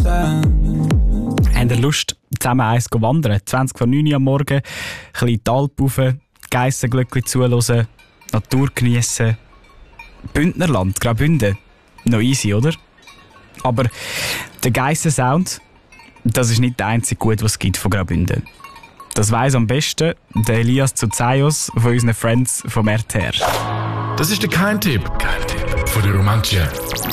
Habt ihr Lust, zusammen eins zu wandern? 20 vor 9 Uhr am Morgen, ein bisschen in die Alp rauf, Geissenglöckchen zuhören, Natur geniessen. Bündnerland, Graubünden. Noch easy, oder? Aber der Geissen-Sound, das ist nicht der einzige Gut, was es gibt von Graubünden. Das weiss am besten der Elias Zuzaios von unseren Friends vom RTR. Das ist der Kein-Tipp von der Romantia.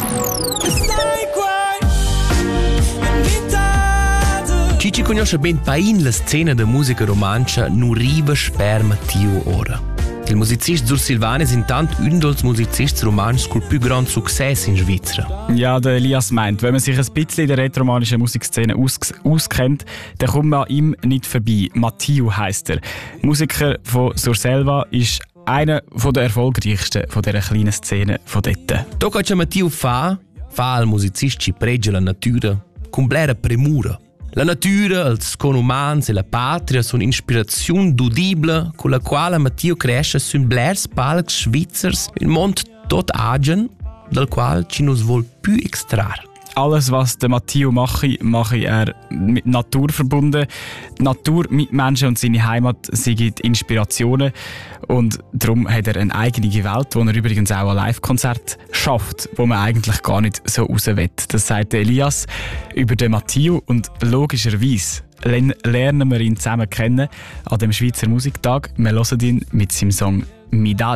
Cici conosce ben pain la scena de musica romancia nu riva sper Matteo ora. Il musicist Zur Silvane sind intant un dels musicists romans col più grand success in Svizzera. Ja, der Elias meint, wenn man sich ein bisschen in der rätoromanischen Musikszene auskennt, dann kommt man an ihm nicht vorbei. Matteo heisst er. Musiker von Surselva ist einer der erfolgreichsten von dieser kleinen Szene von dort. Tocca che Matteo fa al musicist ci pregia la natura con blera premura. La natura, els conumans e la patria sono ispirazione udibile con la quale Matteo cresce su blers palcs svizzers in mond tot agen, dal qual ci nos vol più extrar. Alles, was der Matteo mache er mit Natur verbunden. Die Natur, Mitmenschen und seine Heimat sind Inspirationen. Und darum hat er eine eigene Welt, wo er übrigens auch ein Live-Konzert schafft, wo man eigentlich gar nicht so raus will. Das sagt Elias über den Matteo. Und logischerweise lernen wir ihn zusammen kennen an dem Schweizer Musiktag. Wir hören ihn mit seinem Song «Midal».